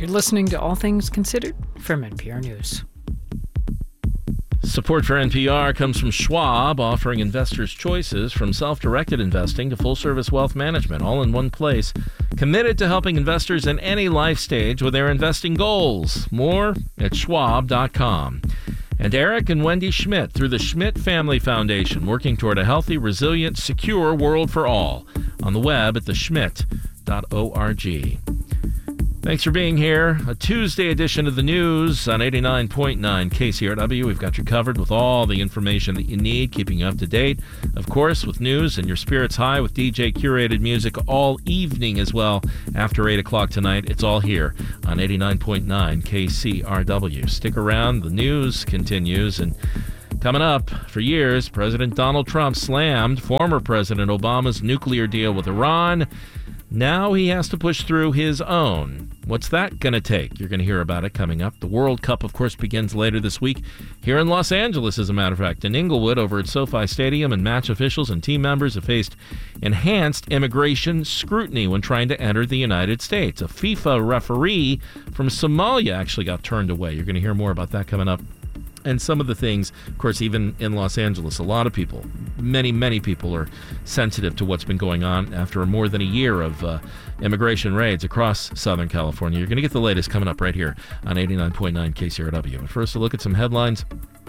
You're listening to All Things Considered from NPR News. Support for NPR comes from Schwab, offering investors choices from self-directed investing to full-service wealth management, all in one place. Committed to helping investors in any life stage with their investing goals. More at schwab.com. And Eric and Wendy Schmidt through the Schmidt Family Foundation, working toward a healthy, resilient, secure world for all. On the web at theschmidt.org. Thanks for being here. A Tuesday edition of the news on 89.9 KCRW. We've got you covered with all the information that you need, keeping you up to date, of course, with news and your spirits high with DJ curated music all evening as well. After 8 o'clock tonight, it's all here on 89.9 KCRW. Stick around. The news continues. And coming up, for years, President Donald Trump slammed former President Obama's nuclear deal with Iran. Now he has to push through his own. What's that going to take? You're going to hear about it coming up. The World Cup, of course, begins later this week here in Los Angeles, as a matter of fact. In Inglewood, over at SoFi Stadium, and match officials and team members have faced enhanced immigration scrutiny when trying to enter the United States. A FIFA referee from Somalia actually got turned away. You're going to hear more about that coming up. And some of the things, of course, even in Los Angeles, a lot of people, many people are sensitive to what's been going on after more than a year of immigration raids across Southern California. You're going to get the latest coming up right here on 89.9 KCRW. But first, a look at some headlines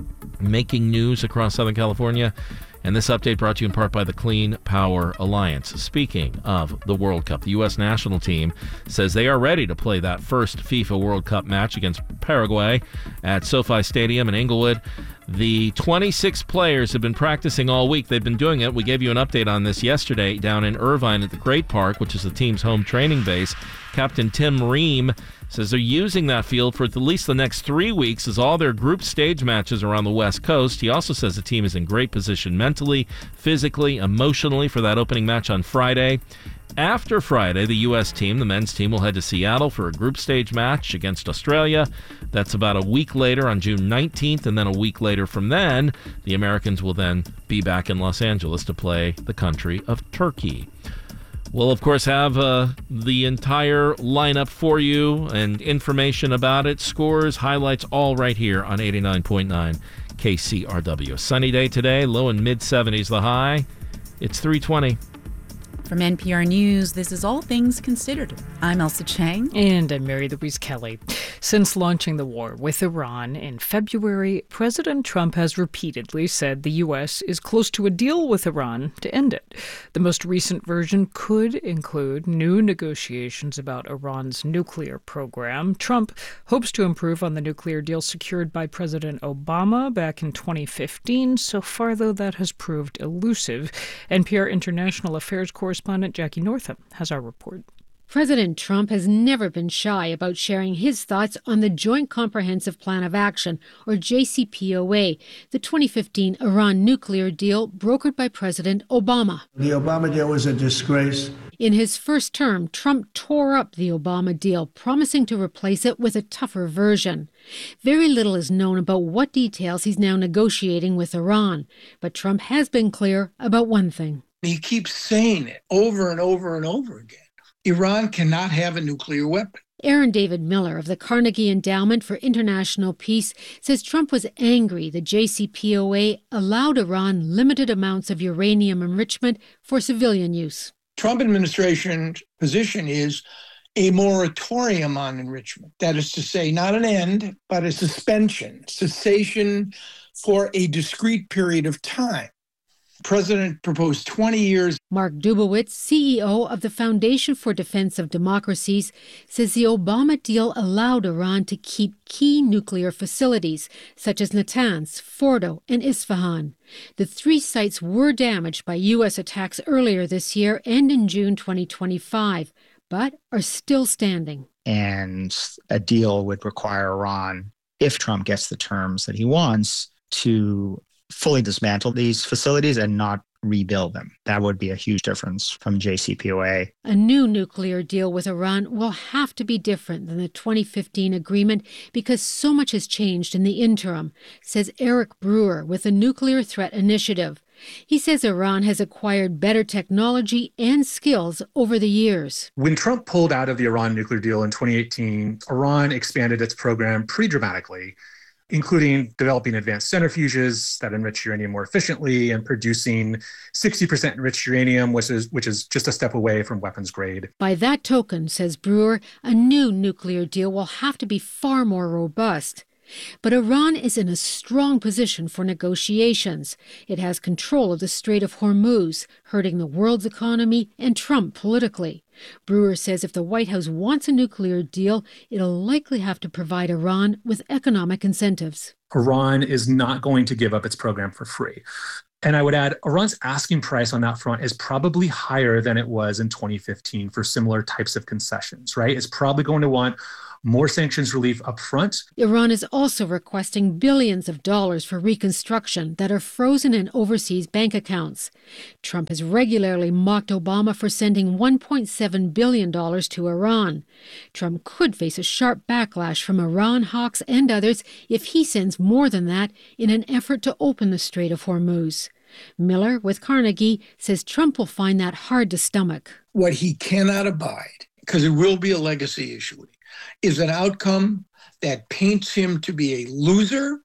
making news across Southern California. And this update brought to you in part by the Clean Power Alliance. Speaking of the World Cup, the U.S. national team says they are ready to play that first FIFA World Cup match against Paraguay at SoFi Stadium in Inglewood. The 26 players have been practicing all week. They've been doing it. We gave you an update on this yesterday down in Irvine at the Great Park, which is the team's home training base. Captain Tim Ream says they're using that field for at least the next 3 weeks as all their group stage matches are on the West Coast. He also says the team is in great position mentally, physically, emotionally for that opening match on Friday. After Friday, the U.S. team, the men's team, will head to Seattle for a group stage match against Australia. That's about a week later on June 19th, and then a week later from then, the Americans will then be back in Los Angeles to play the country of Turkey. We'll, of course, have the entire lineup for you and information about it, scores, highlights, all right here on 89.9 KCRW. A sunny day today, low and mid-70s the high. It's 3:20. From NPR News, this is All Things Considered. I'm Elsa Chang. And I'm Mary Louise Kelly. Since launching the war with Iran in February, President Trump has repeatedly said the U.S. is close to a deal with Iran to end it. The most recent version could include new negotiations about Iran's nuclear program. Trump hopes to improve on the nuclear deal secured by President Obama back in 2015. So far, though, that has proved elusive. NPR International Affairs correspondent Jackie Northam has our report. President Trump has never been shy about sharing his thoughts on the Joint Comprehensive Plan of Action, or JCPOA, the 2015 Iran nuclear deal brokered by President Obama. The Obama deal was a disgrace. In his first term, Trump tore up the Obama deal, promising to replace it with a tougher version. Very little is known about what details he's now negotiating with Iran, but Trump has been clear about one thing. He keeps saying it over and over and over again. Iran cannot have a nuclear weapon. Aaron David Miller of the Carnegie Endowment for International Peace says Trump was angry the JCPOA allowed Iran limited amounts of uranium enrichment for civilian use. Trump administration's position is a moratorium on enrichment. That is to say, not an end, but a suspension, cessation for a discrete period of time. President proposed 20 years. Mark Dubowitz, CEO of the Foundation for Defense of Democracies, says the Obama deal allowed Iran to keep key nuclear facilities, such as Natanz, Fordo, and Isfahan. The three sites were damaged by U.S. attacks earlier this year and in June 2025, but are still standing. And a deal would require Iran, if Trump gets the terms that he wants, to fully dismantle these facilities and not rebuild them. That would be a huge difference from JCPOA. A new nuclear deal with Iran will have to be different than the 2015 agreement because so much has changed in the interim, says Eric Brewer with the Nuclear Threat Initiative. He says Iran has acquired better technology and skills over the years. When Trump pulled out of the Iran nuclear deal in 2018, Iran expanded its program pretty dramatically, including developing advanced centrifuges that enrich uranium more efficiently and producing 60% enriched uranium, which is just a step away from weapons grade. By that token, says Brewer, a new nuclear deal will have to be far more robust. But Iran is in a strong position for negotiations. It has control of the Strait of Hormuz, hurting the world's economy and Trump politically. Brewer says if the White House wants a nuclear deal, it'll likely have to provide Iran with economic incentives. Iran is not going to give up its program for free. And I would add, Iran's asking price on that front is probably higher than it was in 2015 for similar types of concessions, right? It's probably going to want more sanctions relief up front. Iran is also requesting billions of dollars for reconstruction that are frozen in overseas bank accounts. Trump has regularly mocked Obama for sending $1.7 billion to Iran. Trump could face a sharp backlash from Iran hawks and others if he sends more than that in an effort to open the Strait of Hormuz. Miller, with Carnegie, says Trump will find that hard to stomach. What he cannot abide, because it will be a legacy issue, is an outcome that paints him to be a loser,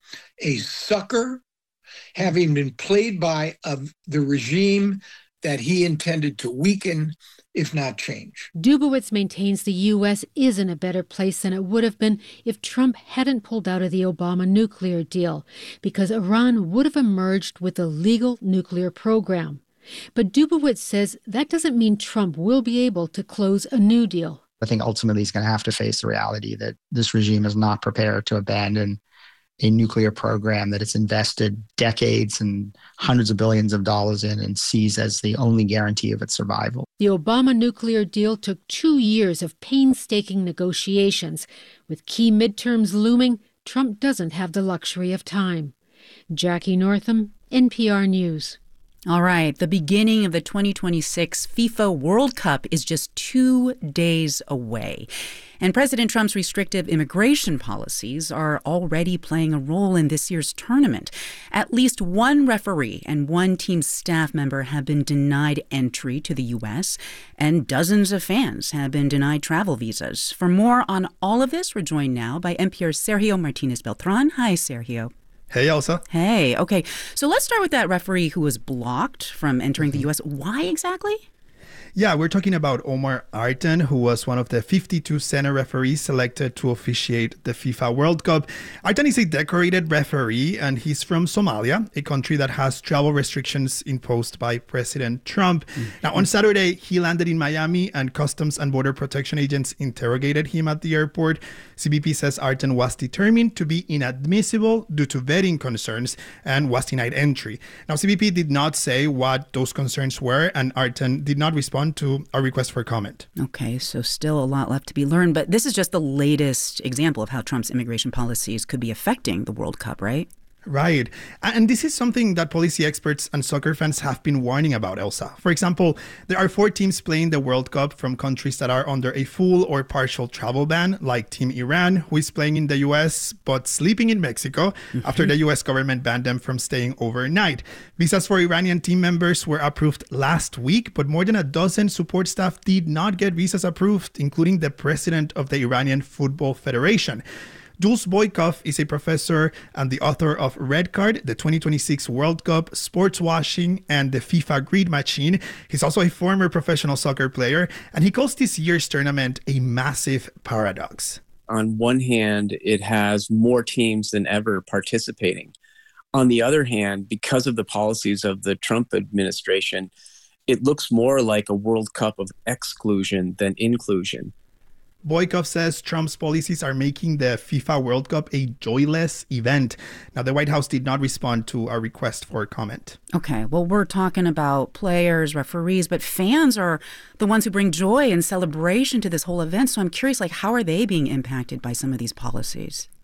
a sucker, having been played by the regime that he intended to weaken, if not change. Dubowitz maintains the U.S. is in a better place than it would have been if Trump hadn't pulled out of the Obama nuclear deal, because Iran would have emerged with a legal nuclear program. But Dubowitz says that doesn't mean Trump will be able to close a new deal. I think ultimately he's going to have to face the reality that this regime is not prepared to abandon a nuclear program that it's invested decades and hundreds of billions of dollars in and sees as the only guarantee of its survival. The Obama nuclear deal took 2 years of painstaking negotiations. With key midterms looming, Trump doesn't have the luxury of time. Jackie Northam, NPR News. All right, the beginning of the 2026 FIFA World Cup is just 2 days away. And President Trump's restrictive immigration policies are already playing a role in this year's tournament. At least one referee and one team staff member have been denied entry to the U.S., and dozens of fans have been denied travel visas. For more on all of this, we're joined now by NPR's Sergio Martinez-Beltran. Hi, Sergio. Hey, Elsa. Hey, okay. So let's start with that referee who was blocked from entering the U.S. Why exactly? Yeah, we're talking about Omar Artan, who was one of the 52 Senate referees selected to officiate the FIFA World Cup. Artan is a decorated referee, and he's from Somalia, a country that has travel restrictions imposed by President Trump. Now, on Saturday, he landed in Miami, and Customs and Border Protection agents interrogated him at the airport. CBP says Artan was determined to be inadmissible due to vetting concerns and was denied entry. Now, CBP did not say what those concerns were, and Artan did not respond to our request for comment. Okay, so still a lot left to be learned, but this is just the latest example of how Trump's immigration policies could be affecting the World Cup, right? Right. And this is something that policy experts and soccer fans have been warning about, Elsa. For example, there are 4 teams playing the World Cup from countries that are under a full or partial travel ban, like Team Iran, who is playing in the U.S. but sleeping in Mexico after the U.S. government banned them from staying overnight. Visas for Iranian team members were approved last week, but more than a dozen support staff did not get visas approved, including the president of the Iranian Football Federation. Jules Boykov is a professor and the author of Red Card, the 2026 World Cup, Sports Washing, and the FIFA Grid Machine. He's also a former professional soccer player, and he calls this year's tournament a massive paradox. On one hand, it has more teams than ever participating. On the other hand, because of the policies of the Trump administration, it looks more like a World Cup of exclusion than inclusion. Boykov says Trump's policies are making the FIFA World Cup a joyless event. Now, the White House did not respond to our request for comment. Okay, well, we're talking about players, referees, but fans are the ones who bring joy and celebration to this whole event. So I'm curious, how are they being impacted by some of these policies?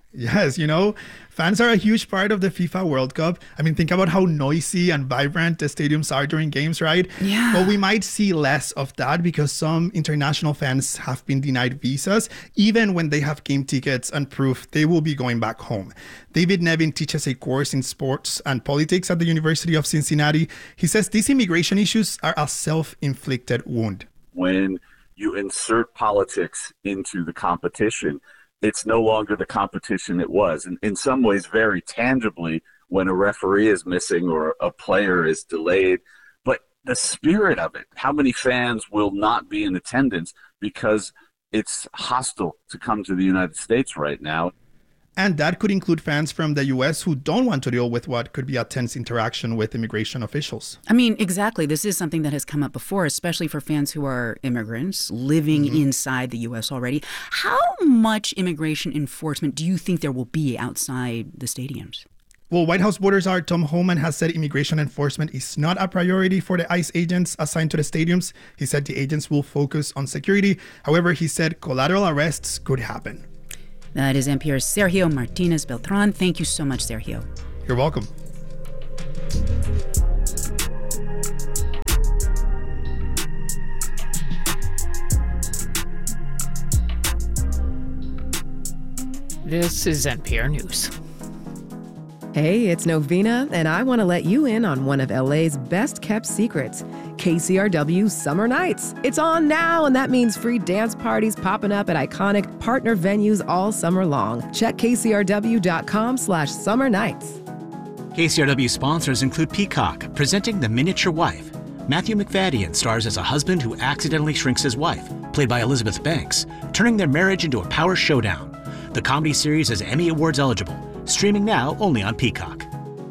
Yes, fans are a huge part of the FIFA World Cup. I mean, think about how noisy and vibrant the stadiums are during games, right? Yeah. But we might see less of that because some international fans have been denied visas, even when they have game tickets and proof they will be going back home. David Nevin teaches a course in sports and politics at the University of Cincinnati. He says these immigration issues are a self-inflicted wound. When you insert politics into the competition, it's no longer the competition it was. And in some ways, very tangibly, when a referee is missing or a player is delayed. But the spirit of it, how many fans will not be in attendance because it's hostile to come to the United States right now? And that could include fans from the U.S. who don't want to deal with what could be a tense interaction with immigration officials. I mean, exactly. This is something that has come up before, especially for fans who are immigrants living inside the U.S. already. How much immigration enforcement do you think there will be outside the stadiums? Well, White House border czar Tom Homan has said immigration enforcement is not a priority for the ICE agents assigned to the stadiums. He said the agents will focus on security. However, he said collateral arrests could happen. That is NPR's Sergio Martinez Beltran. Thank you so much, Sergio. You're welcome. This is NPR News. Hey, it's Novena, and I want to let you in on one of LA's best-kept secrets, KCRW Summer Nights. It's on now, and that means free dance parties popping up at iconic partner venues all summer long. Check kcrw.com/summer nights. KCRW sponsors include Peacock, presenting The Miniature Wife. Matthew McFadden stars as a husband who accidentally shrinks his wife, played by Elizabeth Banks, turning their marriage into a power showdown. The comedy series is Emmy Awards eligible. Streaming now only on Peacock.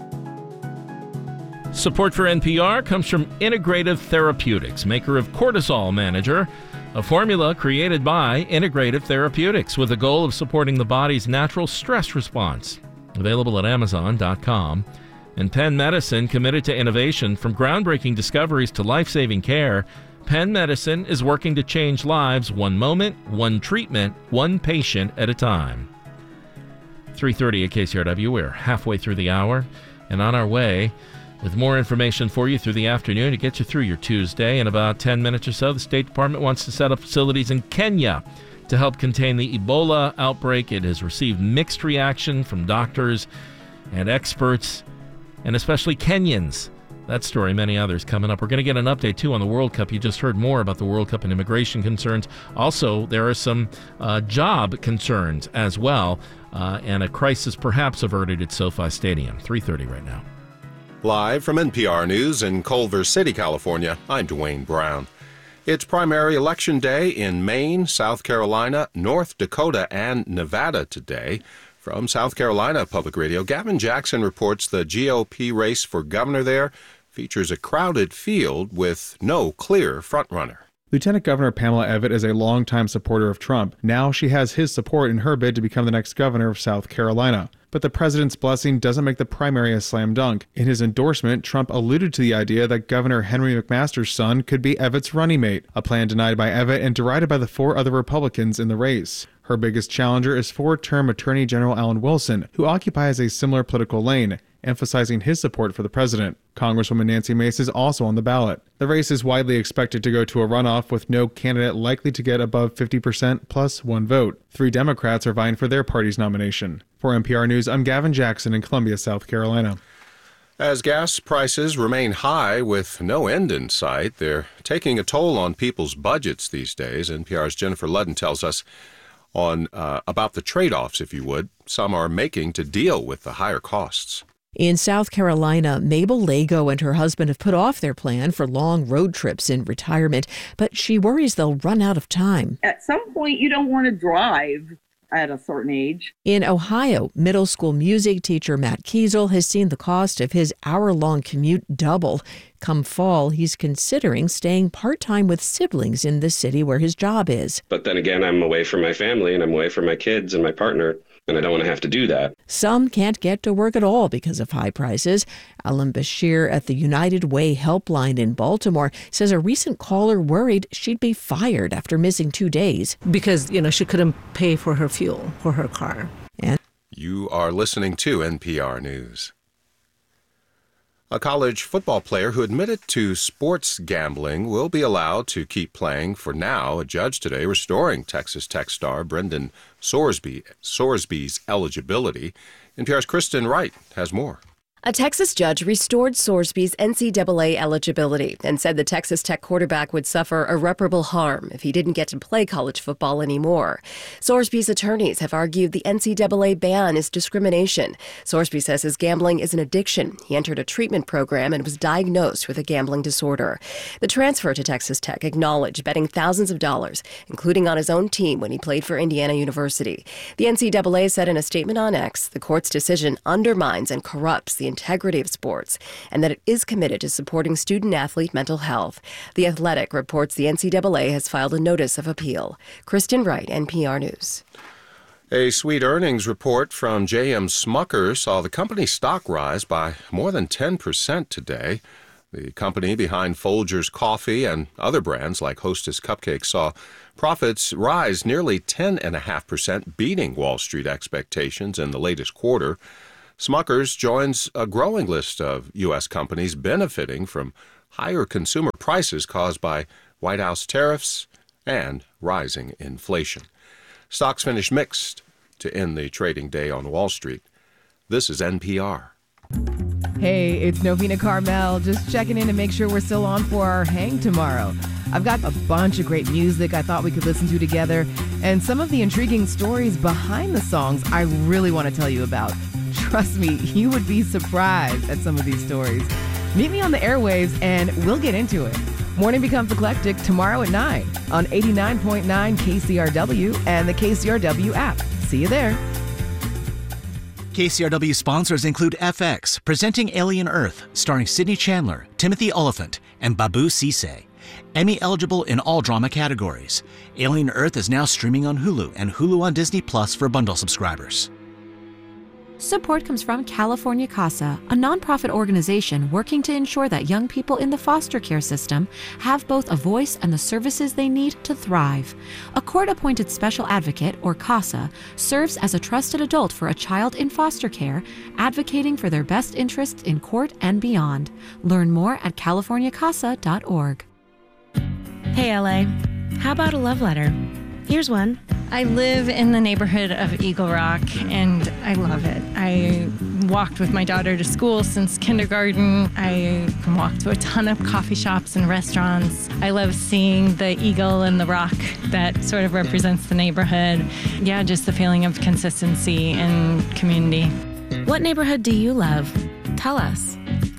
Support for NPR comes from Integrative Therapeutics, maker of Cortisol Manager, a formula created by Integrative Therapeutics with the goal of supporting the body's natural stress response. Available at Amazon.com. And Penn Medicine, committed to innovation from groundbreaking discoveries to life-saving care. Penn Medicine is working to change lives one moment, one treatment, one patient at a time. 3:30 at KCRW. We're halfway through the hour and on our way with more information for you through the afternoon to get you through your Tuesday. In about 10 minutes or so, the State Department wants to set up facilities in Kenya to help contain the Ebola outbreak. It has received mixed reaction from doctors and experts, and especially Kenyans. That story, many others coming up. We're going to get an update, too, on the World Cup. You just heard more about the World Cup and immigration concerns. Also, there are some job concerns as well, and a crisis perhaps averted at SoFi Stadium. 3:30 right now. Live from NPR News in Culver City, California, I'm Dwayne Brown. It's primary election day in Maine, South Carolina, North Dakota, and Nevada today. From South Carolina Public Radio, Gavin Jackson reports the GOP race for governor there features a crowded field with no clear frontrunner. Lieutenant Governor Pamela Evette is a longtime supporter of Trump. Now she has his support in her bid to become the next governor of South Carolina. But the president's blessing doesn't make the primary a slam dunk. In his endorsement, Trump alluded to the idea that Governor Henry McMaster's son could be Evette's running mate, a plan denied by Evette and derided by the four other Republicans in the race. Her biggest challenger is four-term Attorney General Alan Wilson, who occupies a similar political lane, emphasizing his support for the president. Congresswoman Nancy Mace is also on the ballot. The race is widely expected to go to a runoff, with no candidate likely to get above 50% plus one vote. 3 Democrats are vying for their party's nomination. For NPR News, I'm Gavin Jackson in Columbia, South Carolina. As gas prices remain high with no end in sight, they're taking a toll on people's budgets these days. NPR's Jennifer Ludden tells us about the trade-offs, if you would, some are making to deal with the higher costs. In South Carolina, Mabel Lago and her husband have put off their plan for long road trips in retirement, but she worries they'll run out of time. At some point, you don't want to drive at a certain age. In Ohio, middle school music teacher Matt Kiesel has seen the cost of his hour-long commute double. Come fall, he's considering staying part-time with siblings in the city where his job is. But then again, I'm away from my family and I'm away from my kids and my partner, and I don't want to have to do that. Some can't get to work at all because of high prices. Alan Bashir at the United Way helpline in Baltimore says a recent caller worried she'd be fired after missing 2 days. Because, she couldn't pay for her fuel for her car. And You are listening to NPR News. A college football player who admitted to sports gambling will be allowed to keep playing for now. A judge today restoring Texas Tech star Brendan Sorsby's eligibility. NPR's Kristen Wright has more. A Texas judge restored Sorsby's NCAA eligibility and said the Texas Tech quarterback would suffer irreparable harm if he didn't get to play college football anymore. Sorsby's attorneys have argued the NCAA ban is discrimination. Sorsby says his gambling is an addiction. He entered a treatment program and was diagnosed with a gambling disorder. The transfer to Texas Tech acknowledged betting thousands of dollars, including on his own team when he played for Indiana University. The NCAA said in a statement on X, the court's decision undermines and corrupts the integrity of sports, and that it is committed to supporting student-athlete mental health. The Athletic reports the NCAA has filed a notice of appeal. Kristen Wright, NPR News. A sweet earnings report from J.M. Smucker saw the company's stock rise by more than 10% today. The company behind Folgers Coffee and other brands like Hostess Cupcakes saw profits rise nearly 10.5%, beating Wall Street expectations in the latest quarter. Smucker's joins a growing list of U.S. companies benefiting from higher consumer prices caused by White House tariffs and rising inflation. Stocks finished mixed to end the trading day on Wall Street. This is NPR. Hey, it's Novena Carmel, just checking in to make sure we're still on for our hang tomorrow. I've got a bunch of great music I thought we could listen to together, and some of the intriguing stories behind the songs I really want to tell you about. Trust me, you would be surprised at some of these stories. Meet me on the airwaves and we'll get into it. Morning Becomes Eclectic tomorrow at 9 on 89.9 KCRW and the KCRW app. See you there. KCRW sponsors include FX, presenting Alien Earth, starring Sidney Chandler, Timothy Oliphant, and Babu Cisse. Emmy eligible in all drama categories. Alien Earth is now streaming on Hulu and Hulu on Disney Plus for bundle subscribers. Support comes from California CASA, a nonprofit organization working to ensure that young people in the foster care system have both a voice and the services they need to thrive. A court-appointed special advocate, or CASA, serves as a trusted adult for a child in foster care, advocating for their best interests in court and beyond. Learn more at californiacasa.org. Hey, LA. How about a love letter? Here's one. I live in the neighborhood of Eagle Rock, and I love it. I walked with my daughter to school since kindergarten. I can walk to a ton of coffee shops and restaurants. I love seeing the eagle and the rock that sort of represents the neighborhood. Yeah, just the feeling of consistency and community. What neighborhood do you love? Tell us.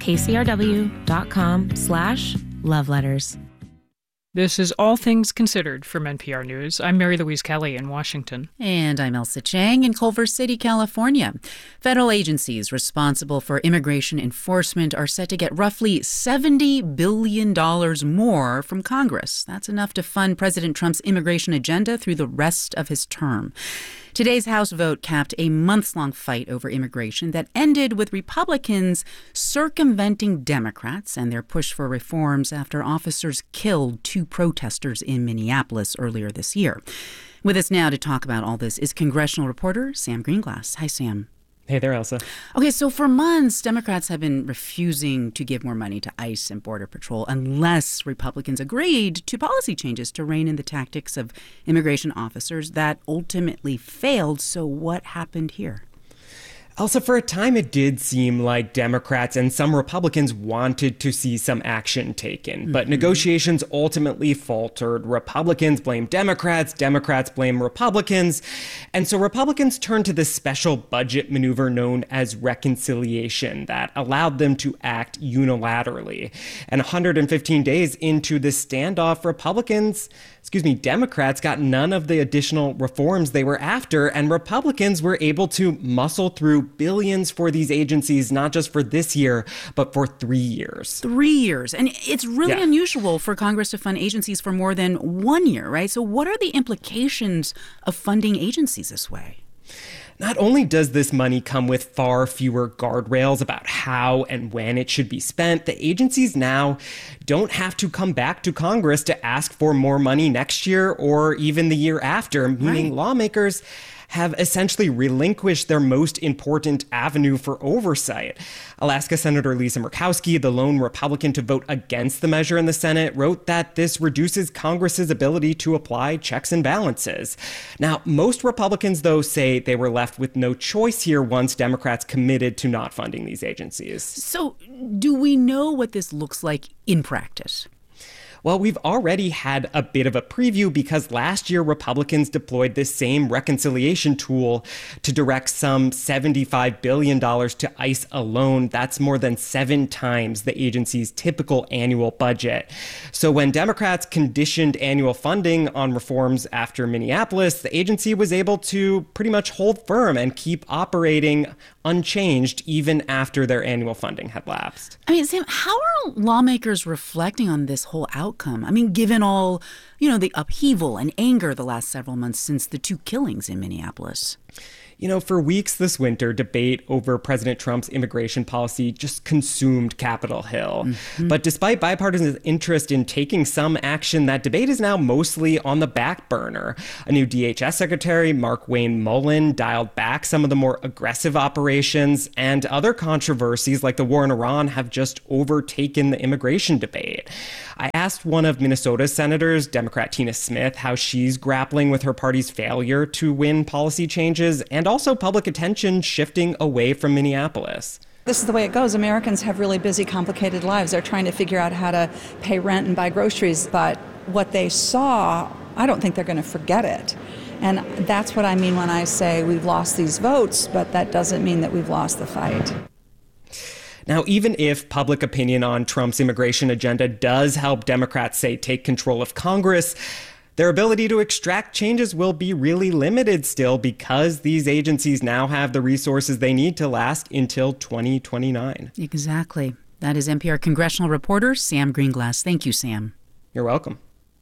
KCRW.com/loveletters. This is All Things Considered from NPR News. I'm Mary Louise Kelly in Washington. And I'm Elsa Chang in Culver City, California. Federal agencies responsible for immigration enforcement are set to get roughly $70 billion more from Congress. That's enough to fund President Trump's immigration agenda through the rest of his term. Today's House vote capped a months-long fight over immigration that ended with Republicans circumventing Democrats and their push for reforms after officers killed 2 protesters in Minneapolis earlier this year. With us now to talk about all this is congressional reporter Sam Greenglass. Hi, Sam. Hey there, Elsa. Okay, so for months, Democrats have been refusing to give more money to ICE and Border Patrol unless Republicans agreed to policy changes to rein in the tactics of immigration officers that ultimately failed. So what happened here? Also, for a time, it did seem like Democrats and some Republicans wanted to see some action taken, but negotiations ultimately faltered. Republicans blamed Democrats, Democrats blamed Republicans, and so Republicans turned to this special budget maneuver known as reconciliation that allowed them to act unilaterally. And 115 days into this standoff, Democrats got none of the additional reforms they were after, and Republicans were able to muscle through billions for these agencies, not just for this year, but for 3 years. 3 years. And it's really unusual for Congress to fund agencies for more than 1 year, right? So what are the implications of funding agencies this way? Not only does this money come with far fewer guardrails about how and when it should be spent, the agencies now don't have to come back to Congress to ask for more money next year or even the year after, meaning lawmakers have essentially relinquished their most important avenue for oversight. Alaska Senator Lisa Murkowski, the lone Republican to vote against the measure in the Senate, wrote that this reduces Congress's ability to apply checks and balances. Now, most Republicans, though, say they were left with no choice here once Democrats committed to not funding these agencies. So, do we know what this looks like in practice? Well, we've already had a bit of a preview because last year Republicans deployed this same reconciliation tool to direct some $75 billion to ICE alone. That's more than 7 times the agency's typical annual budget. So when Democrats conditioned annual funding on reforms after Minneapolis, the agency was able to pretty much hold firm and keep operating unchanged even after their annual funding had lapsed. I mean, Sam, how are lawmakers reflecting on this whole outcome? I mean, given all, the upheaval and anger the last several months since the 2 killings in Minneapolis. For weeks this winter, debate over President Trump's immigration policy just consumed Capitol Hill. Mm-hmm. But despite bipartisan interest in taking some action, that debate is now mostly on the back burner. A new DHS secretary, Mark Wayne Mullen, dialed back some of the more aggressive operations, and other controversies like the war in Iran have just overtaken the immigration debate. I asked one of Minnesota's senators, Democrat Tina Smith, how she's grappling with her party's failure to win policy changes and also public attention shifting away from Minneapolis. This is the way it goes. Americans have really busy, complicated lives. They're trying to figure out how to pay rent and buy groceries. But what they saw, I don't think they're going to forget it. And that's what I mean when I say we've lost these votes, but that doesn't mean that we've lost the fight. Now, even if public opinion on Trump's immigration agenda does help Democrats, say, take control of Congress, their ability to extract changes will be really limited still because these agencies now have the resources they need to last until 2029. Exactly. That is NPR congressional reporter Sam Greenglass. Thank you, Sam. You're welcome.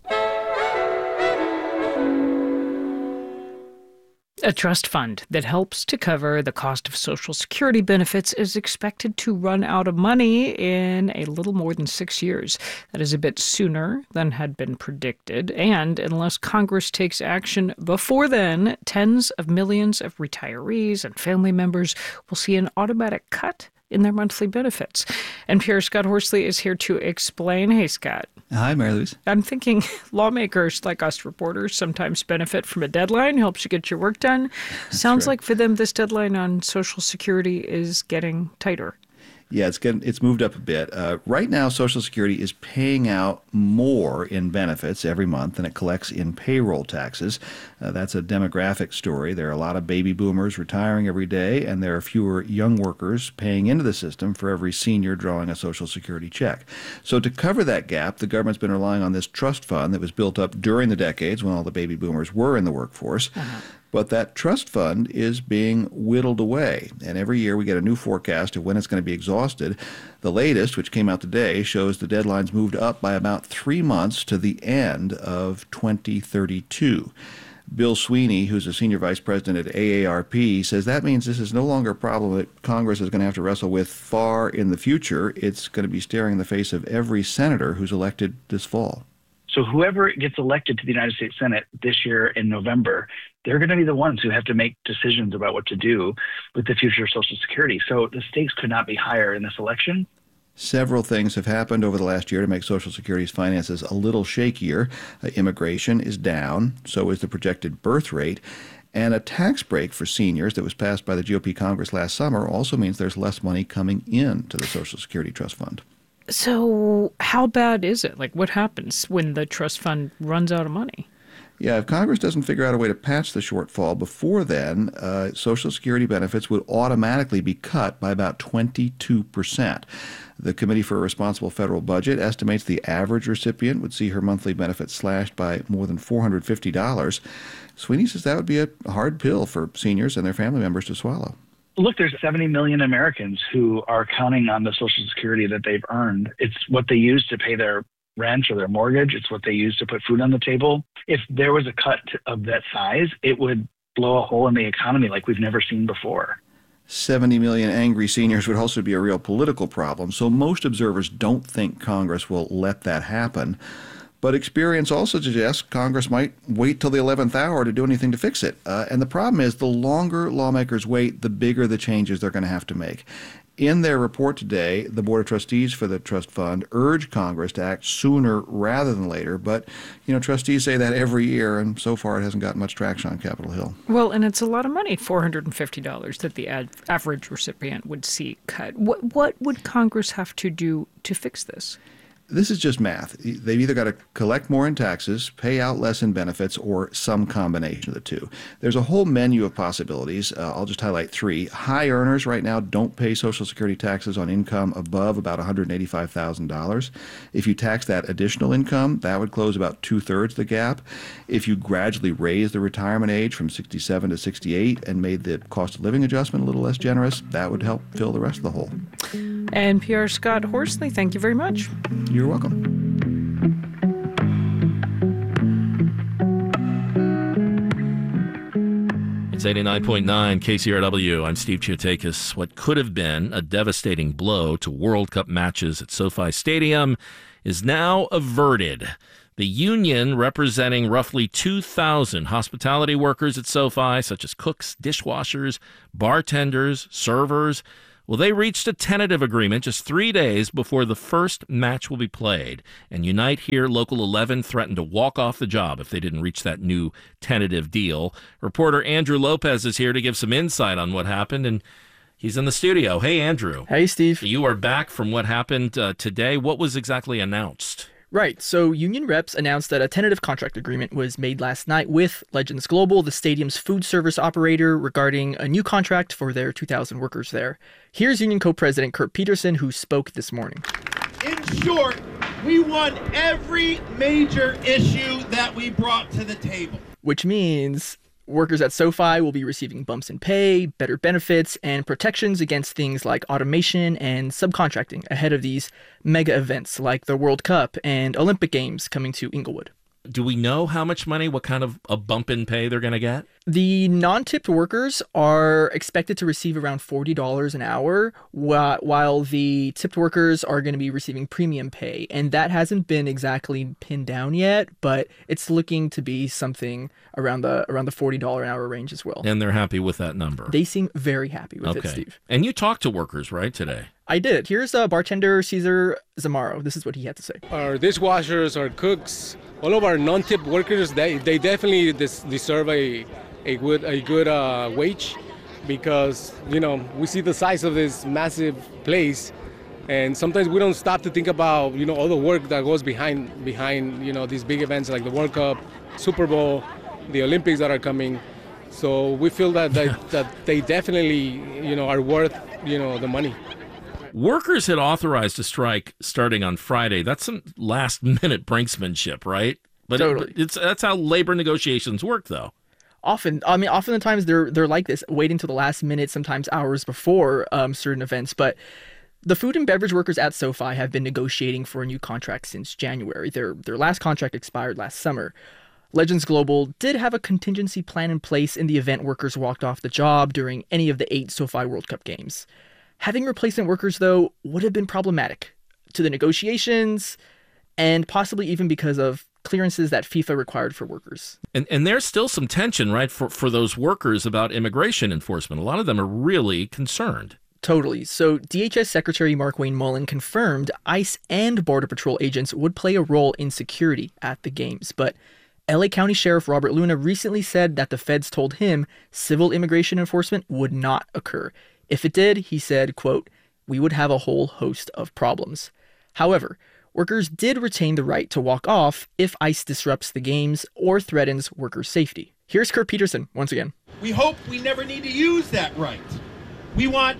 A trust fund that helps to cover the cost of Social Security benefits is expected to run out of money in a little more than 6 years. That is a bit sooner than had been predicted. And unless Congress takes action before then, tens of millions of retirees and family members will see an automatic cut in their monthly benefits. NPR's Scott Horsley is here to explain. Hey, Scott. Hi, Mary Louise. I'm thinking lawmakers like us reporters sometimes benefit from a deadline, helps you get your work done. Sounds like for them this deadline on Social Security is getting tighter. Yeah, it's moved up a bit. Right now, Social Security is paying out more in benefits every month than it collects in payroll taxes. That's a demographic story. There are a lot of baby boomers retiring every day, and there are fewer young workers paying into the system for every senior drawing a Social Security check. So to cover that gap, the government's been relying on this trust fund that was built up during the decades when all the baby boomers were in the workforce. But that trust fund is being whittled away, and every year we get a new forecast of when it's going to be exhausted. The latest, which came out today, shows the deadline's moved up by about 3 months to the end of 2032. Bill Sweeney, who's a senior vice president at AARP, says that means this is no longer a problem that Congress is going to have to wrestle with far in the future. It's going to be staring in the face of every senator who's elected this fall. So whoever gets elected to the United States Senate this year in November, they're going to be the ones who have to make decisions about what to do with the future of Social Security. So the stakes could not be higher in this election. Several things have happened over the last year to make Social Security's finances a little shakier. Immigration is down, so is the projected birth rate. And a tax break for seniors that was passed by the GOP Congress last summer also means there's less money coming in to the Social Security Trust Fund. So how bad is it? Like, what happens when the trust fund runs out of money? Yeah, if Congress doesn't figure out a way to patch the shortfall before then, Social Security benefits would automatically be cut by about 22%. The Committee for a Responsible Federal Budget estimates the average recipient would see her monthly benefits slashed by more than $450. Sweeney says that would be a hard pill for seniors and their family members to swallow. Look, there's 70 million Americans who are counting on the Social Security that they've earned. It's what they use to pay their rent or their mortgage. It's what they use to put food on the table. If there was a cut of that size, it would blow a hole in the economy like we've never seen before. 70 million angry seniors would also be a real political problem, so most observers don't think Congress will let that happen. But experience also suggests Congress might wait till the 11th hour to do anything to fix it. And the problem is the longer lawmakers wait, the bigger the changes they're going to have to make. In their report today, the Board of Trustees for the Trust Fund urged Congress to act sooner rather than later. But, trustees say that every year, and so far it hasn't gotten much traction on Capitol Hill. Well, and it's a lot of money, $450 that the average recipient would see cut. What would Congress have to do to fix this? This is just math. They've either got to collect more in taxes, pay out less in benefits, or some combination of the two. There's a whole menu of possibilities. I'll just highlight three. High earners right now don't pay Social Security taxes on income above about $185,000. If you tax that additional income, that would close about 2/3 the gap. If you gradually raise the retirement age from 67 to 68 and made the cost of living adjustment a little less generous, that would help fill the rest of the hole. NPR's Scott Horsley, thank you very much. You're welcome. It's 89.9 KCRW. I'm Steve Chiotakis. What could have been a devastating blow to World Cup matches at SoFi Stadium is now averted. The union, representing roughly 2,000 hospitality workers at SoFi, such as cooks, dishwashers, bartenders, servers, well, they reached a tentative agreement just 3 days before the first match will be played. And Unite Here Local 11 threatened to walk off the job if they didn't reach that new tentative deal. Reporter Andrew Lopez is here to give some insight on what happened, and he's in the studio. Hey, Andrew. Hey, Steve. You are back from what happened today. What was exactly announced? Right. So union reps announced that a tentative contract agreement was made last night with Legends Global, the stadium's food service operator, regarding a new contract for their 2,000 workers there. Here's union co-president Kurt Peterson, who spoke this morning. In short, we won every major issue that we brought to the table. Which means workers at SoFi will be receiving bumps in pay, better benefits, and protections against things like automation and subcontracting ahead of these mega events like the World Cup and Olympic Games coming to Inglewood. Do we know how much money, what kind of a bump in pay they're going to get? The non-tipped workers are expected to receive around $40 an hour, while the tipped workers are going to be receiving premium pay. And that hasn't been exactly pinned down yet, but it's looking to be something around the $40 an hour range as well. And they're happy with that number? They seem very happy with it, Steve. And you talked to workers, right, today? I did. Here's bartender Cesar Zamaro. This is what he had to say. Our dishwashers, our cooks, all of our non-tip workers, they definitely deserve a good wage, because we see the size of this massive place, and sometimes we don't stop to think about all the work that goes behind these big events like the World Cup, Super Bowl, the Olympics that are coming. So we feel that they definitely are worth the money. Workers had authorized a strike starting on Friday. That's some last-minute brinksmanship, right? But totally. That's how labor negotiations work, though. Often the times they're like this, waiting till the last minute, sometimes hours before certain events. But the food and beverage workers at SoFi have been negotiating for a new contract since January. Their last contract expired last summer. Legends Global did have a contingency plan in place in the event workers walked off the job during any of the 8 SoFi World Cup games. Having replacement workers, though, would have been problematic to the negotiations, and possibly even because of clearances that FIFA required for workers. And there's still some tension, right, for those workers about immigration enforcement. A lot of them are really concerned. Totally. So DHS Secretary Markwayne Mullin confirmed ICE and Border Patrol agents would play a role in security at the games. But LA County Sheriff Robert Luna recently said that the feds told him civil immigration enforcement would not occur. If it did, he said, quote, "we would have a whole host of problems." However, workers did retain the right to walk off if ICE disrupts the games or threatens workers' safety. Here's Kurt Peterson once again. We hope we never need to use that right. We want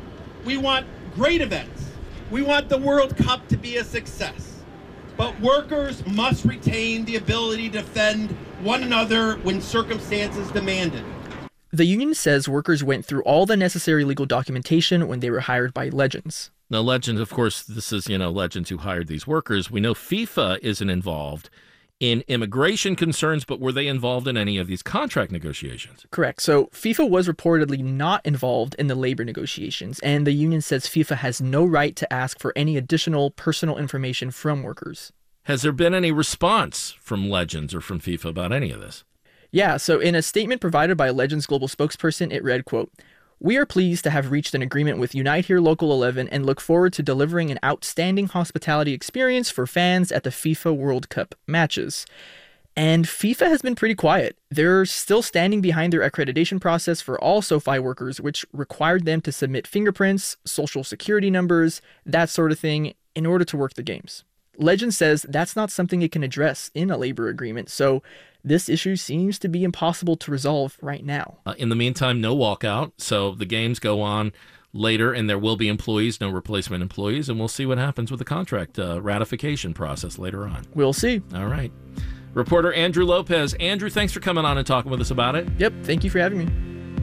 great events. We want the World Cup to be a success. But workers must retain the ability to defend one another when circumstances demand it. The union says workers went through all the necessary legal documentation when they were hired by Legends. Now, Legends, of course, this is, Legends who hired these workers. We know FIFA isn't involved in immigration concerns, but were they involved in any of these contract negotiations? Correct. So FIFA was reportedly not involved in the labor negotiations, and the union says FIFA has no right to ask for any additional personal information from workers. Has there been any response from Legends or from FIFA about any of this? Yeah, so in a statement provided by Legends global spokesperson, it read, quote, "We are pleased to have reached an agreement with Unite Here Local 11 and look forward to delivering an outstanding hospitality experience for fans at the FIFA World Cup matches." And FIFA has been pretty quiet. They're still standing behind their accreditation process for all SoFi workers, which required them to submit fingerprints, social security numbers, that sort of thing, in order to work the games. Legend says that's not something it can address in a labor agreement, so this issue seems to be impossible to resolve right now. In the meantime, no walkout, so the games go on later, and there will be employees, no replacement employees, and we'll see what happens with the contract ratification process later on. We'll see. All right. Reporter Andrew Lopez. Andrew, thanks for coming on and talking with us about it. Yep, thank you for having me.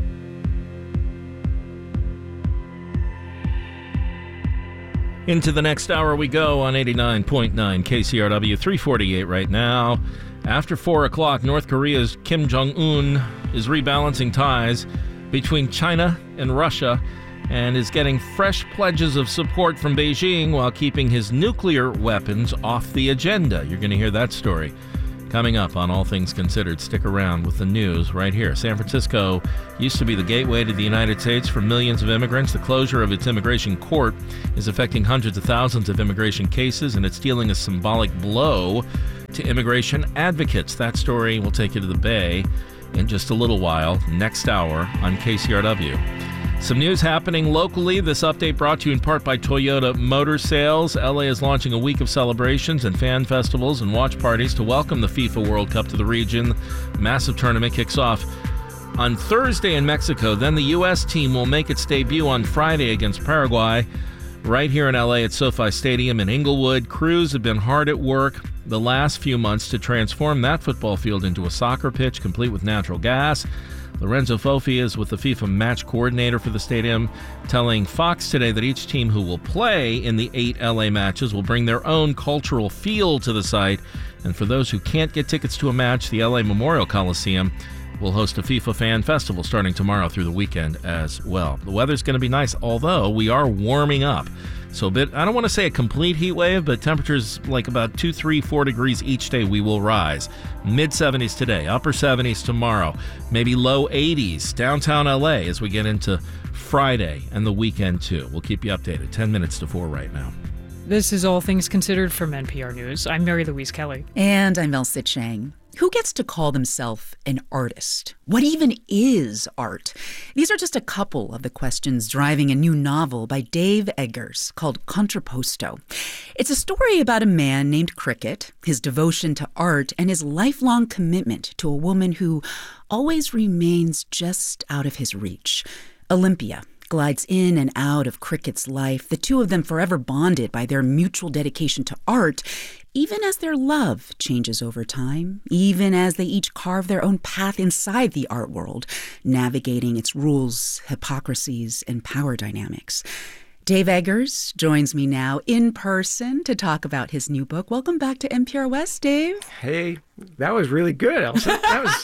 Into the next hour we go on 89.9 KCRW, 348 right now. After 4 o'clock, North Korea's Kim Jong-un is rebalancing ties between China and Russia and is getting fresh pledges of support from Beijing while keeping his nuclear weapons off the agenda. You're going to hear that story coming up on All Things Considered. Stick around with the news right here. San Francisco used to be the gateway to the United States for millions of immigrants. The closure of its immigration court is affecting hundreds of thousands of immigration cases, and it's dealing a symbolic blow to immigration advocates. That story will take you to the Bay in just a little while, next hour on KCRW. Some news happening locally. This update brought to you in part by Toyota Motor Sales. LA is launching a week of celebrations and fan festivals and watch parties to welcome the FIFA World Cup to the region. Massive tournament kicks off on Thursday in Mexico. Then the U.S. team will make its debut on Friday against Paraguay. Right here in LA at SoFi Stadium in Inglewood, crews have been hard at work the last few months to transform that football field into a soccer pitch complete with natural gas. Lorenzo Fofi is with the FIFA match coordinator for the stadium, telling Fox today that each team who will play in the 8 LA matches will bring their own cultural feel to the site. And for those who can't get tickets to a match, the LA Memorial Coliseum will host a FIFA fan festival starting tomorrow through the weekend as well. The weather's going to be nice, although we are warming up. So I don't want to say a complete heat wave, but temperatures like about 2, 3, 4 degrees each day we will rise. Mid-70s today, upper 70s tomorrow, maybe low 80s downtown LA as we get into Friday and the weekend too. We'll keep you updated. 10 minutes to 4 right now. This is All Things Considered from NPR News. I'm Mary Louise Kelly. And I'm Elsa Chang. Who gets to call themselves an artist? What even is art? These are just a couple of the questions driving a new novel by Dave Eggers called Contrapposto. It's a story about a man named Cricket, his devotion to art, and his lifelong commitment to a woman who always remains just out of his reach. Olympia glides in and out of Cricket's life, the two of them forever bonded by their mutual dedication to art, even as their love changes over time, even as they each carve their own path inside the art world, navigating its rules, hypocrisies, and power dynamics. Dave Eggers joins me now in person to talk about his new book. Welcome back to NPR West, Dave. Hey, that was really good, Elsa.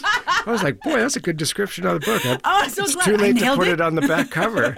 I was like, boy, that's a good description of the book. I'm so it's glad too late to put it. it on the back cover.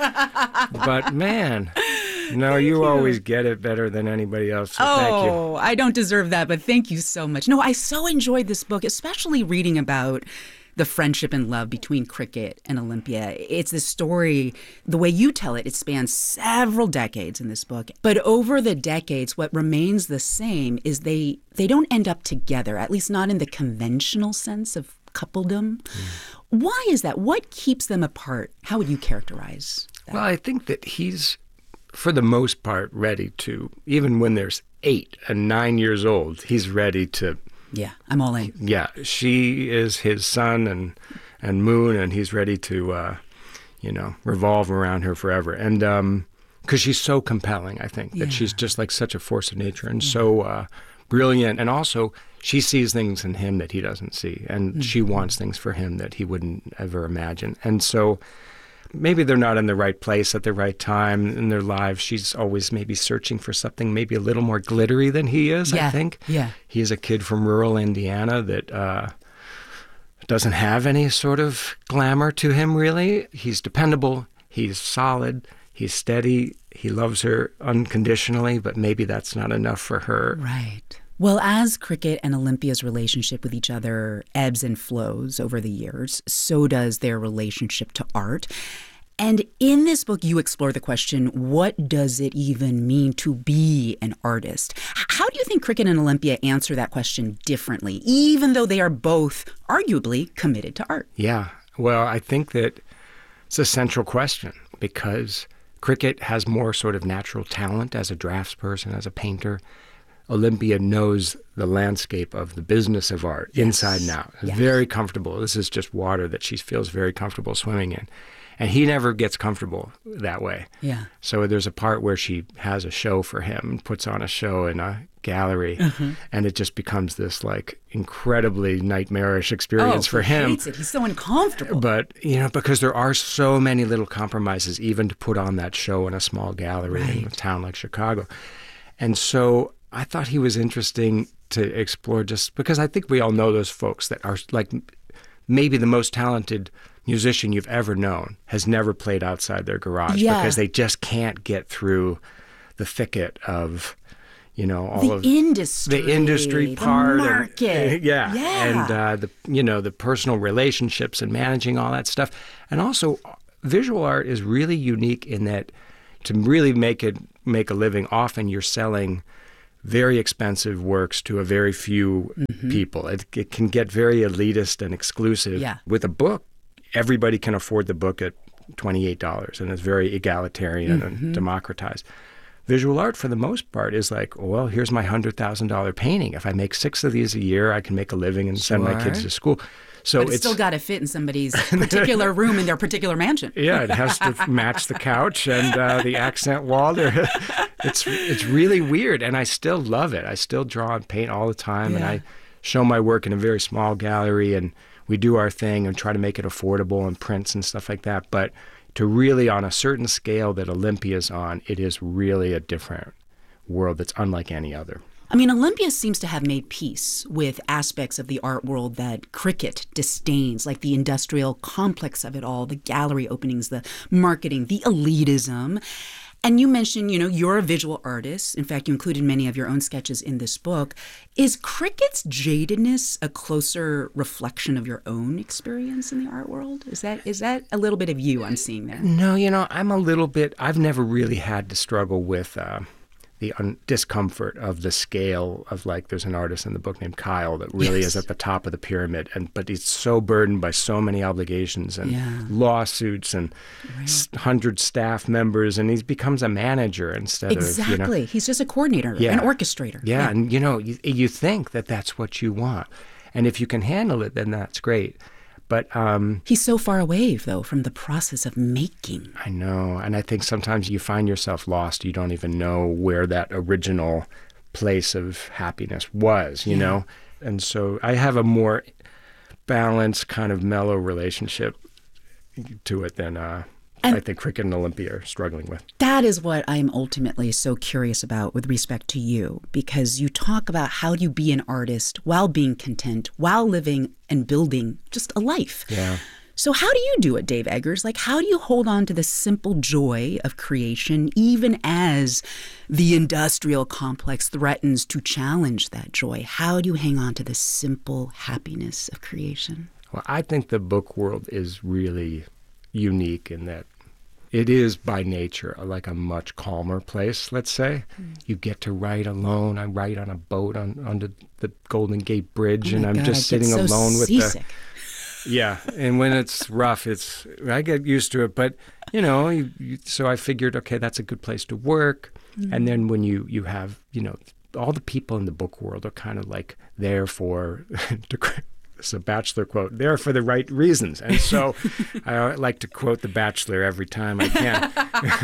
But man, no, you always get it better than anybody else. So thank you. Oh, I don't deserve that, but thank you so much. No, I so enjoyed this book, especially reading about the friendship and love between Cricket and Olympia. It's this story, the way you tell it, it spans several decades in this book. But over the decades, what remains the same is they don't end up together, at least not in the conventional sense of coupledom. Why is that? What keeps them apart? How would you characterize that? Well, I think that he's, for the most part, ready to, even when there's 8 and 9 years old, he's ready to. Yeah, I'm all in. Yeah, she is his sun and moon, and he's ready to, revolve around her forever. And because she's so compelling, I think, that she's just like such a force of nature and so brilliant. And also, she sees things in him that he doesn't see, and she wants things for him that he wouldn't ever imagine. And so maybe they're not in the right place at the right time in their lives. She's always maybe searching for something maybe a little more glittery than he is, I think. Yeah. He is a kid from rural Indiana that doesn't have any sort of glamour to him, really. He's dependable. He's solid. He's steady. He loves her unconditionally, but maybe that's not enough for her. Right. Well, as Cricket and Olympia's relationship with each other ebbs and flows over the years, so does their relationship to art. And in this book, you explore the question, what does it even mean to be an artist? How do you think Cricket and Olympia answer that question differently, even though they are both arguably committed to art? Yeah, well, I think that it's a central question because Cricket has more sort of natural talent as a draftsperson, as a painter. Olympia knows the landscape of the business of art inside and out. Yes. Very comfortable. This is just water that she feels very comfortable swimming in. And he never gets comfortable that way. Yeah. So there's a part where she has a show for him and puts on a show in a gallery. And it just becomes this like incredibly nightmarish experience for him. He hates it. He's so uncomfortable. But, because there are so many little compromises even to put on that show in a small gallery in a town like Chicago. And so I thought he was interesting to explore just because I think we all know those folks that are like maybe the most talented musician you've ever known has never played outside their garage because they just can't get through the thicket of, all the of industry, the industry part, the market, and the personal relationships and managing all that stuff. And also, visual art is really unique in that to really make a living, often you're selling very expensive works to a very few people. It can get very elitist and exclusive. Yeah. With a book, everybody can afford the book at $28, and it's very egalitarian and democratized. Visual art, for the most part, is like, well, here's my $100,000 painting. If I make 6 of these a year, I can make a living and send my kids to school. So but it's still got to fit in somebody's particular room in their particular mansion. Yeah, it has to match the couch and the accent wall. It's really weird, and I still love it. I still draw and paint all the time, and I show my work in a very small gallery, and we do our thing and try to make it affordable and prints and stuff like that. But to really, on a certain scale that Olympia's on, it is really a different world that's unlike any other. I mean, Olympia seems to have made peace with aspects of the art world that Cricket disdains, like the industrial complex of it all, the gallery openings, the marketing, the elitism. And you mentioned, you're a visual artist. In fact, you included many of your own sketches in this book. Is Cricket's jadedness a closer reflection of your own experience in the art world? Is that a little bit of you I'm seeing there? No, I'm a little bit, I've never really had to struggle with the discomfort of the scale of, like, there's an artist in the book named Kyle that really is at the top of the pyramid, but he's so burdened by so many obligations and lawsuits and 100 staff members, and he becomes a manager instead of, he's just a coordinator, an orchestrator. Yeah, and you think that that's what you want, and if you can handle it, then that's great. But he's so far away, though, from the process of making. I know. And I think sometimes you find yourself lost. You don't even know where that original place of happiness was, you know? And so I have a more balanced, kind of mellow relationship to it than I think Cricket and Olympia are struggling with. That is what I'm ultimately so curious about with respect to you, because you talk about how do you be an artist while being content, while living and building just a life. Yeah. So how do you do it, Dave Eggers? Like, how do you hold on to the simple joy of creation, even as the industrial complex threatens to challenge that joy? How do you hang on to the simple happiness of creation? Well, I think the book world is really unique in that it is by nature like a much calmer place, let's say. You get to write alone. I write on a boat under the Golden Gate Bridge, and I'm just sitting alone with seasick. Yeah, and when it's rough, I get used to it. But, so I figured, okay, that's a good place to work. And then when you have, all the people in the book world are kind of like there for, it's a Bachelor quote, there for the right reasons. And so I like to quote The Bachelor every time I can.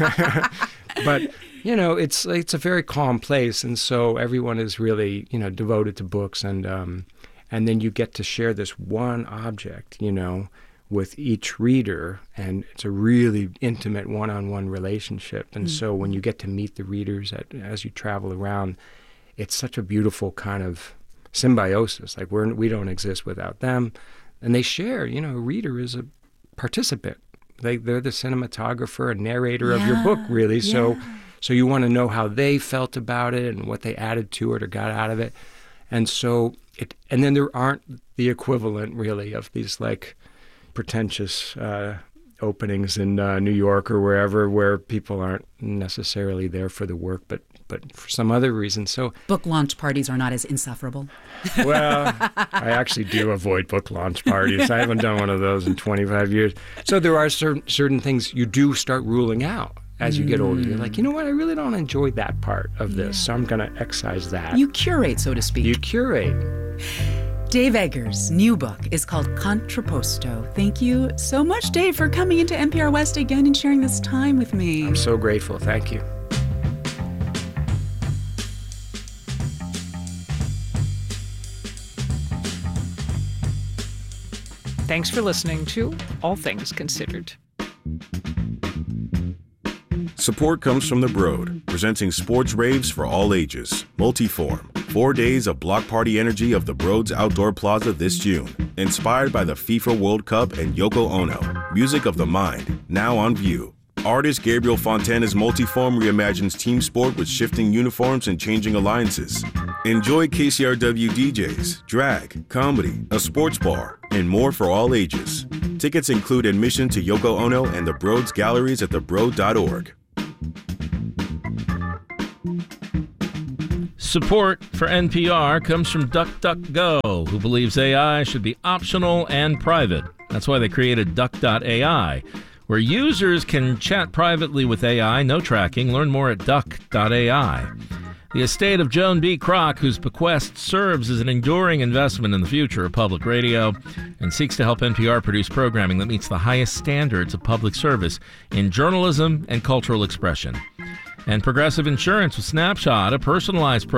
But, it's a very calm place. And so everyone is really, devoted to books. And then you get to share this one object, with each reader. And it's a really intimate one-on-one relationship. And so when you get to meet the readers as you travel around, it's such a beautiful kind of symbiosis. Like we don't exist without them. And they share, a reader is a participant. They're the cinematographer and narrator of your book, really. So you want to know how they felt about it and what they added to it or got out of it. And so and then there aren't the equivalent really of these like pretentious openings in New York or wherever where people aren't necessarily there for the work, but for some other reason. So book launch parties are not as insufferable. Well, I actually do avoid book launch parties. I haven't done one of those in 25 years. So there are certain things you do start ruling out as you get older. You're like, you know what? I really don't enjoy that part of this, so I'm going to excise that. You curate, so to speak. You curate. Dave Eggers' new book is called Contrapposto. Thank you so much, Dave, for coming into NPR West again and sharing this time with me. I'm so grateful. Thank you. Thanks for listening to All Things Considered. Support comes from The Broad, presenting sports raves for all ages. Multiform, 4 days of block party energy of The Broad's Outdoor Plaza this June. Inspired by the FIFA World Cup and Yoko Ono. Music of the Mind, now on view. Artist Gabriel Fontana's Multiform reimagines team sport with shifting uniforms and changing alliances. Enjoy KCRW DJs, drag, comedy, a sports bar, and more for all ages. Tickets include admission to Yoko Ono and the Broad's galleries at thebroad.org. Support for NPR comes from DuckDuckGo, who believes AI should be optional and private. That's why they created Duck.ai, where users can chat privately with AI, no tracking. Learn more at Duck.ai. The estate of Joan B. Kroc, whose bequest serves as an enduring investment in the future of public radio and seeks to help NPR produce programming that meets the highest standards of public service in journalism and cultural expression. And Progressive Insurance with Snapshot, a personalized program